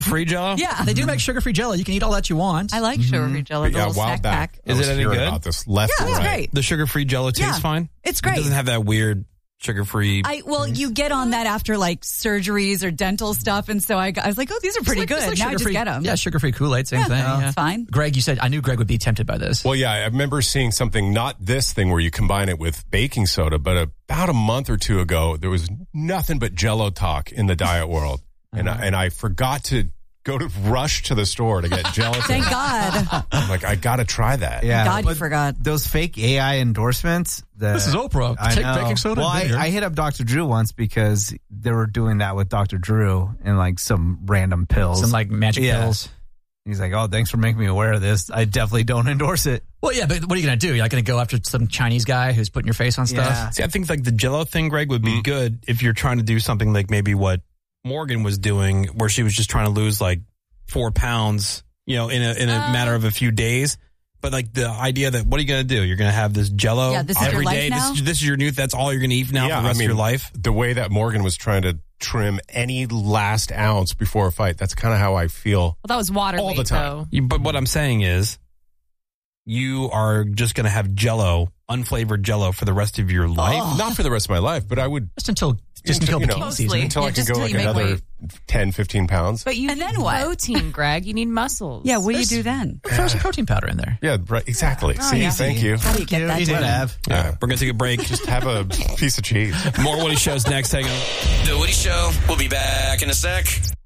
Free Jell-O? Yeah, they do make sugar-free Jell-O. You can eat all that you want. I like sugar-free Jell-O. But yeah, a while back, Is it any good? About this left Yeah, and it's right. great. The sugar-free Jell-O tastes fine? It's great. It doesn't have that weird sugar-free. Well, you get on that after like surgeries or dental stuff, and so I was like, oh, these are pretty good. It's like now I just sugar-free- get them. Yeah, sugar-free Kool-Aid, same thing. no, Yeah. it's fine. Greg, you said, I knew Greg would be tempted by this. Well, yeah, I remember seeing something, not this thing where you combine it with baking soda, but about a month or two ago, there was nothing but Jell-O talk in the diet world. And I forgot to rush to the store to get gelatin. Thank God. I'm like, I got to try that. Yeah, God, you but forgot. those fake AI endorsements. This is Oprah. I Take know. baking soda Well, and vinegar. I hit up Dr. Drew once because they were doing that with Dr. Drew and like some random pills. Some like magic pills. He's like, oh, thanks for making me aware of this. I definitely don't endorse it. Well, yeah, but what are you going to do? You're not going to go after some Chinese guy who's putting your face on stuff? Yeah. See, I think like the Jell-O thing, Greg, would be good if you're trying to do something like maybe what Morgan was doing, where she was just trying to lose like 4 pounds, in a matter of a few days. But like the idea that what are you going to do? You're going to have this Jell-O Yeah, this is your every life day. now? This is your new. That's all you're going to eat now for the rest of your life. The way that Morgan was trying to trim any last ounce before a fight, that's kind of how I feel. Well, that was water all weight, the time. though. But what I'm saying is, you are just going to have Jell-O, unflavored Jell-O, for the rest of your life. Not for the rest of my life, but I would Just until bikini season. until I can just go until like you make another weight. 10, 15 pounds. But you And need then what? protein, Greg. You need muscles. Yeah, what do you do then? Throw some protein powder in there. Yeah, right. Exactly. See, yeah. thank you. How do you get that Easy to done? have. Yeah. We're going to take a break. Just have a piece of cheese. More Woody Shows next. Hang on. The Woody Show. We'll be back in a sec.